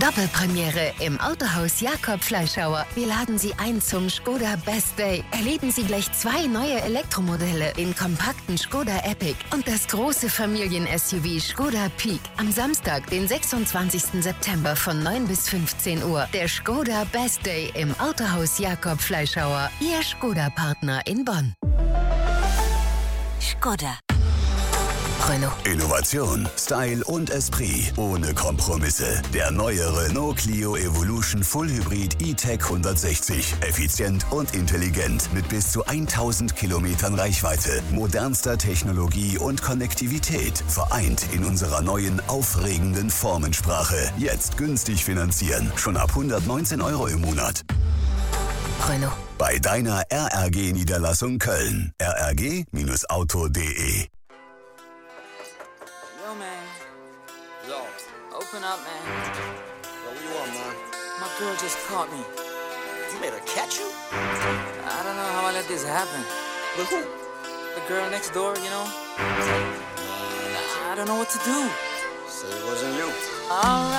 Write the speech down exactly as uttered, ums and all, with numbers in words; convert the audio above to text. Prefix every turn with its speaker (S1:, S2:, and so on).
S1: Doppelpremiere im Autohaus Jakob Fleischhauer. Wir laden Sie ein zum Skoda Best Day. Erleben Sie gleich zwei neue Elektromodelle, den kompakten Skoda Epic und das große Familien-S U V Skoda Peak. Am Samstag, den sechsundzwanzigsten September von neun bis fünfzehn Uhr. Der Skoda Best Day im Autohaus Jakob Fleischhauer. Ihr Skoda-Partner in Bonn. Skoda. Renault.
S2: Innovation, Style und Esprit ohne Kompromisse. Der neue Renault Clio Evolution Full Hybrid E-Tech hundertsechzig. Effizient und intelligent mit bis zu tausend Kilometern Reichweite, modernster Technologie und Konnektivität. Vereint in unserer neuen, aufregenden Formensprache. Jetzt günstig finanzieren. Schon ab hundertneunzehn Euro im Monat.
S1: Renault.
S2: Bei deiner R R G-Niederlassung Köln. r r g auto punkt d e.
S3: Yo, man. Yo. Open up, man.
S4: Yo, what you want, man?
S3: My girl just caught me.
S4: You made her catch you?
S3: I don't know how I let this happen.
S4: With who?
S3: The girl next door, you know? I don't know what to do.
S4: Say it wasn't you.
S3: All right.